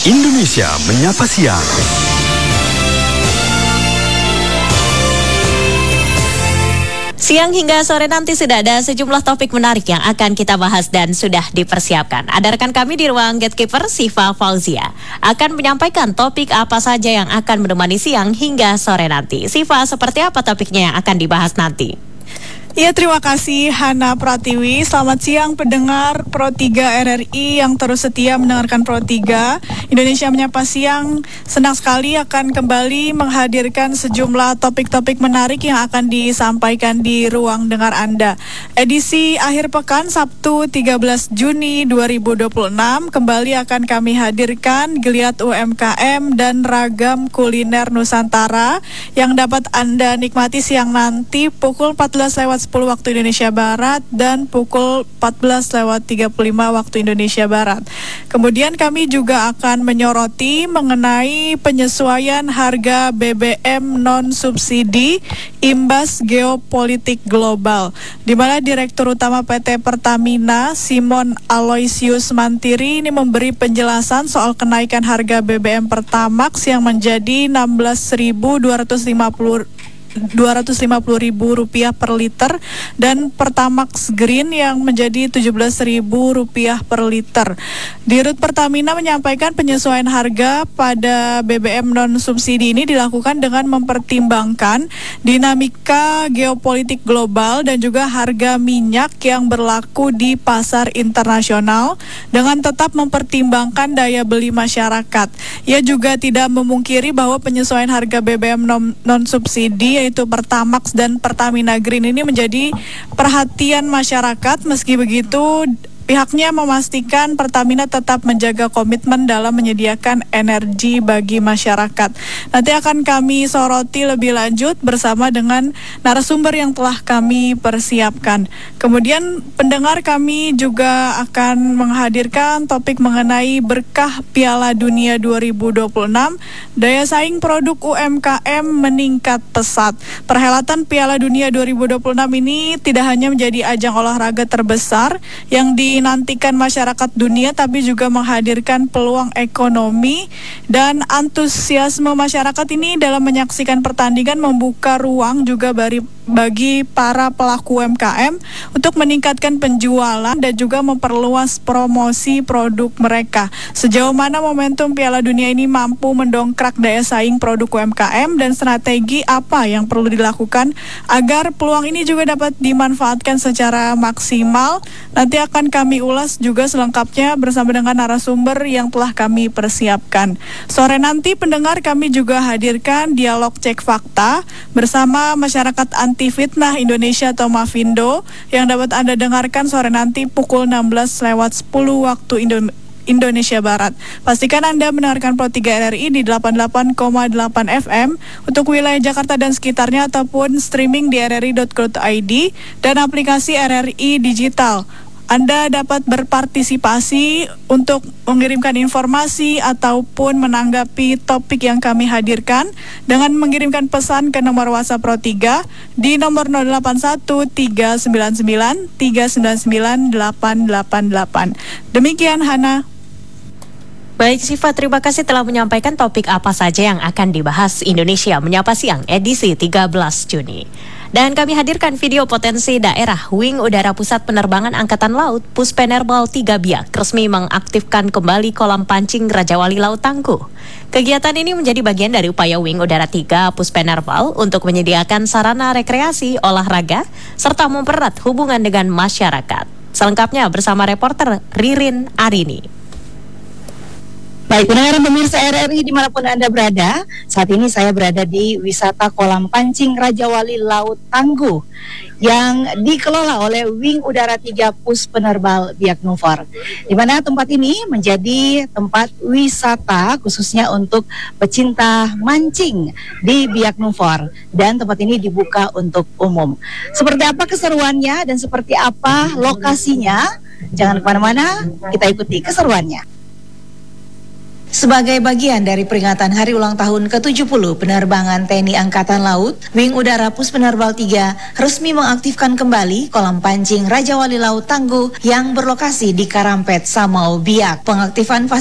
Indonesia Menyapa Siang. Siang hingga sore nanti sudah ada sejumlah topik menarik yang akan kita bahas dan sudah dipersiapkan. Ada rekan kami di ruang Gatekeeper, Siva Fauzia, akan menyampaikan topik apa saja yang akan menemani siang hingga sore nanti. Siva, seperti apa topiknya yang akan dibahas nanti? Ya, terima kasih Hana Pratiwi. Selamat siang pendengar Pro 3 RRI yang terus setia mendengarkan Pro 3. Indonesia Menyapa Siang senang sekali akan kembali menghadirkan sejumlah topik-topik menarik yang akan disampaikan di ruang dengar Anda. Edisi akhir pekan Sabtu 13 Juni 2026 kembali akan kami hadirkan geliat UMKM dan ragam kuliner Nusantara yang dapat Anda nikmati siang nanti pukul 14:10 waktu Indonesia Barat dan pukul 14:35 waktu Indonesia Barat. Kemudian kami juga akan menyoroti mengenai penyesuaian harga BBM non-subsidi imbas geopolitik global, di mana Direktur Utama PT Pertamina Simon Aloysius Mantiri ini memberi penjelasan soal kenaikan harga BBM Pertamax yang menjadi Rp16.250 per liter dan Pertamax Green yang menjadi Rp17.000 per liter. Dirut Pertamina menyampaikan penyesuaian harga pada BBM non-subsidi ini dilakukan dengan mempertimbangkan dinamika geopolitik global dan juga harga minyak yang berlaku di pasar internasional dengan tetap mempertimbangkan daya beli masyarakat. Ia juga tidak memungkiri bahwa penyesuaian harga BBM non-subsidi yaitu Pertamax dan Pertamina Green ini menjadi perhatian masyarakat. Meski begitu, pihaknya memastikan Pertamina tetap menjaga komitmen dalam menyediakan energi bagi masyarakat. Nanti akan kami soroti lebih lanjut bersama dengan narasumber yang telah kami persiapkan. Kemudian pendengar, kami juga akan menghadirkan topik mengenai berkah Piala Dunia 2026, daya saing produk UMKM meningkat pesat. Perhelatan Piala Dunia 2026 ini tidak hanya menjadi ajang olahraga terbesar yang dinantikan masyarakat dunia, tapi juga menghadirkan peluang ekonomi dan antusiasme masyarakat ini dalam menyaksikan pertandingan membuka ruang juga bagi para pelaku UMKM untuk meningkatkan penjualan dan juga memperluas promosi produk mereka. Sejauh mana momentum Piala Dunia ini mampu mendongkrak daya saing produk UMKM dan strategi apa yang perlu dilakukan agar peluang ini juga dapat dimanfaatkan secara maksimal. Nanti akan kami ulas juga selengkapnya bersama dengan narasumber yang telah kami persiapkan. Sore nanti pendengar, kami juga hadirkan dialog cek fakta bersama Masyarakat Anti Fitnah Indonesia atau Mafindo yang dapat Anda dengarkan sore nanti pukul 16:10 waktu Indonesia Barat. Pastikan Anda mendengarkan Pro 3 RRI di 88,8 FM untuk wilayah Jakarta dan sekitarnya ataupun streaming di rri.co.id dan aplikasi RRI Digital. Anda dapat berpartisipasi untuk mengirimkan informasi ataupun menanggapi topik yang kami hadirkan dengan mengirimkan pesan ke nomor WhatsApp Pro 3 di nomor 081 399 399 888. Demikian Hana. Baik Siva, terima kasih telah menyampaikan topik apa saja yang akan dibahas Indonesia Menyapa Siang edisi 13 Juni. Dan kami hadirkan video potensi daerah Wing Udara Pusat Penerbangan Angkatan Laut Puspenerbal 3 Biak resmi mengaktifkan kembali kolam pancing Raja Wali Laut Tangguh. Kegiatan ini menjadi bagian dari upaya Wing Udara 3 Puspenerbal untuk menyediakan sarana rekreasi, olahraga, serta mempererat hubungan dengan masyarakat. Selengkapnya bersama reporter Ririn Arini. Baik, pendengar pemirsa RRI dimanapun Anda berada, saat ini saya berada di wisata kolam pancing Raja Wali Laut Tangguh yang dikelola oleh Wing Udara 3 Puspenerbal Biak Numfor, di mana tempat ini menjadi tempat wisata khususnya untuk pecinta mancing di Biak Numfor, dan tempat ini dibuka untuk umum. Seperti apa keseruannya dan seperti apa lokasinya? Jangan kemana-mana, kita ikuti keseruannya. Sebagai bagian dari peringatan Hari Ulang Tahun ke-70 penerbangan TNI Angkatan Laut, Wing Udara Puspenerbal 3 resmi mengaktifkan kembali kolam pancing Raja Wali Laut Tangguh yang berlokasi di Karampet, Samau, Biak. Pengaktifan